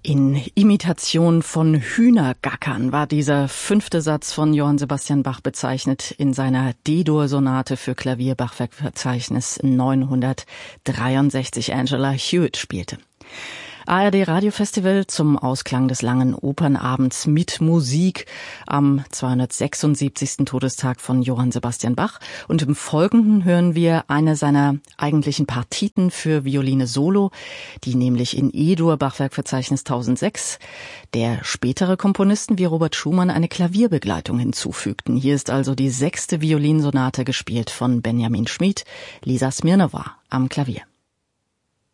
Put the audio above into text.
In Imitation von Hühnergackern war dieser 5. Satz von Johann Sebastian Bach bezeichnet in seiner D-Dur-Sonate für Klavier, Bachwerkverzeichnis 963. Angela Hewitt spielte. ARD Radiofestival zum Ausklang des langen Opernabends mit Musik am 276. Todestag von Johann Sebastian Bach. Und im Folgenden hören wir eine seiner eigentlichen Partiten für Violine Solo, die nämlich in E-Dur Bachwerkverzeichnis 1006 der spätere Komponisten wie Robert Schumann eine Klavierbegleitung hinzufügten. Hier ist also die 6. Violinsonate gespielt von Benjamin Schmid, Lisa Smirnova am Klavier.